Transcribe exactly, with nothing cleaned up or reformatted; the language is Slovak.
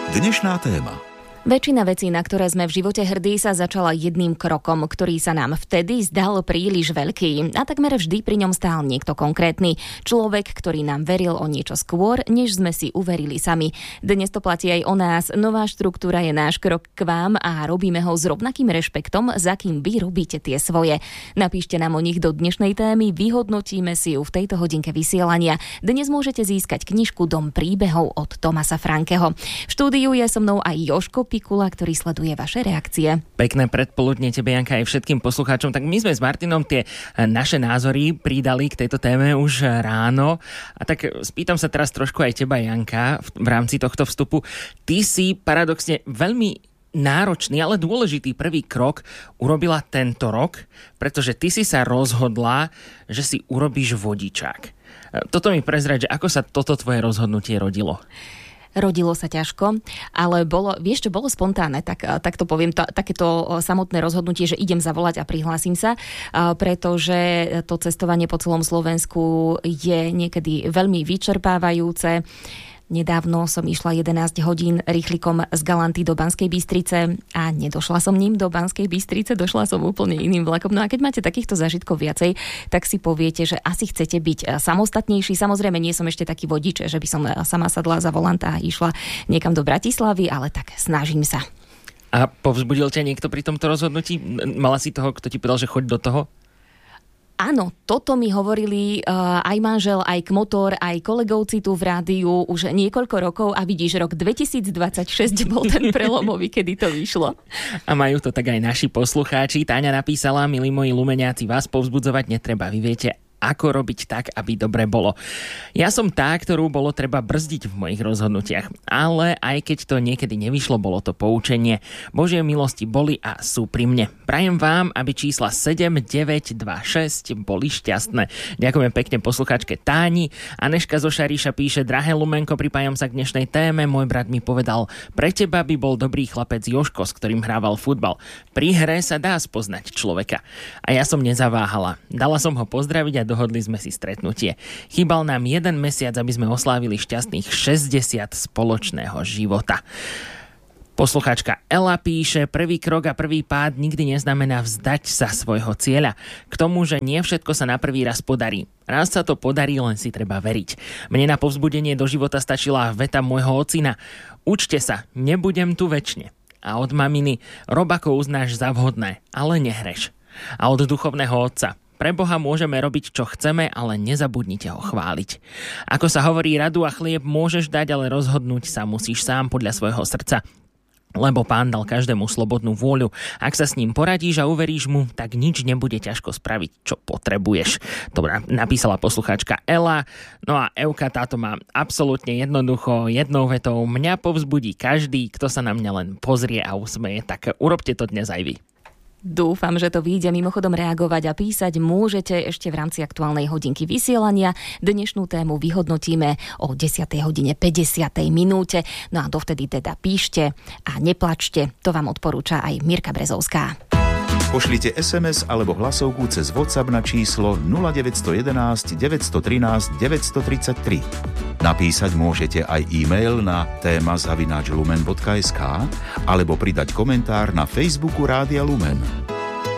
Dnešná téma. Väčšina vecí, na ktoré sme v živote hrdí, sa začala jedným krokom, ktorý sa nám vtedy zdal príliš veľký. A takmer vždy pri ňom stál niekto konkrétny. Človek, ktorý nám veril o niečo skôr, než sme si uverili sami. Dnes to platí aj o nás. Nová štruktúra je náš krok k vám a robíme ho s rovnakým rešpektom, za kým vy robíte tie svoje. Napíšte nám o nich do dnešnej témy, vyhodnotíme si ju v tejto hodinke vysielania. Dnes môžete získať knižku Dom príbehov od Thomasa Frankeho. V štúdiu je so mnou aj Jožko Pikula, ktorý sleduje vaše reakcie. Pekné predpoludnie tebe, Janka, aj všetkým poslucháčom. Tak my sme s Martinom tie naše názory pridali k tejto téme už ráno. A tak spýtam sa teraz trošku aj teba, Janka, v, v rámci tohto vstupu. Ty si paradoxne veľmi náročný, ale dôležitý prvý krok urobila tento rok, pretože ty si sa rozhodla, že si urobíš vodičák. Toto mi prezrať, že ako sa toto tvoje rozhodnutie rodilo? Rodilo sa ťažko, ale bolo, vieš čo, bolo spontánne, tak, tak to poviem, to, takéto samotné rozhodnutie, že idem zavolať a prihlásim sa, pretože to cestovanie po celom Slovensku je niekedy veľmi vyčerpávajúce. Nedávno som išla jedenásť hodín rýchlikom z Galanty do Banskej Bystrice a nedošla som ním do Banskej Bystrice, došla som úplne iným vlakom. No a keď máte takýchto zážitkov viacej, tak si poviete, že asi chcete byť samostatnejší. Samozrejme, nie som ešte taký vodič, že by som sama sadla za volant a išla niekam do Bratislavy, ale tak snažím sa. A povzbudil ťa niekto pri tomto rozhodnutí? Mala si toho, kto ti povedal, že choď do toho? Áno, toto mi hovorili uh, aj manžel, aj kmotor, aj kolegovci tu v rádiu už niekoľko rokov a vidíš, rok dvetisícdvadsaťšesť bol ten prelomový, kedy to vyšlo. A majú to tak aj naši poslucháči. Táňa napísala, milí moji lumeniaci, vás povzbudzovať netreba, vy viete, ako robiť tak, aby dobre bolo. Ja som tá, ktorú bolo treba brzdiť v mojich rozhodnutiach, ale aj keď to niekedy nevyšlo, bolo to poučenie. Božie milosti boli a sú pri mne. Prajem vám, aby čísla sedem, deväť, dva, šesť boli šťastné. Ďakujem pekne posluchačke Táni. Aneška zo Šaríša píše: Drahé Lumenko, pripájam sa k dnešnej téme. Môj brat mi povedal, pre teba by bol dobrý chlapec Jožko, s ktorým hrával futbal. Pri hre sa dá spoznať človeka. A ja som nezaváhala. Dala som ho pozdraviť a dohodli sme si stretnutie. Chýbal nám jeden mesiac, aby sme oslávili šťastných šesťdesiat spoločného života. Poslucháčka Ela píše: prvý krok a prvý pád nikdy neznamená vzdať sa svojho cieľa. K tomu, že nie všetko sa na prvý raz podarí. Raz sa to podarí, len si treba veriť. Mne na povzbudenie do života stačila veta môjho ocina: učte sa, nebudem tu večne. A od maminy: rob ako uznáš za vhodné, ale nehreš. A od duchovného otca: pre Boha môžeme robiť, čo chceme, ale nezabudnite ho chváliť. Ako sa hovorí, radu a chlieb môžeš dať, ale rozhodnúť sa musíš sám podľa svojho srdca. Lebo Pán dal každému slobodnú vôľu. Ak sa s ním poradíš a uveríš mu, tak nič nebude ťažko spraviť, čo potrebuješ. To napísala poslucháčka Ela. No a Euka, táto má absolútne jednoducho, jednou vetou: mňa povzbudí každý, kto sa na mňa len pozrie a usmeje. Tak urobte to dnes aj vy. Dúfam, že to vyjde. Mimochodom, reagovať a písať môžete ešte v rámci aktuálnej hodinky vysielania. Dnešnú tému vyhodnotíme o desiatej hodine päťdesiatej minúte. No a dovtedy teda píšte a neplačte. To vám odporúča aj Mirka Brezovská. Pošlite es em es alebo hlasovku cez WhatsApp na číslo nula deväť jedna jedna, deväť jedna tri, deväť tri tri. Napísať môžete aj e-mail na téma zavináč lumen bodka es ká alebo pridať komentár na Facebooku Rádia Lumen.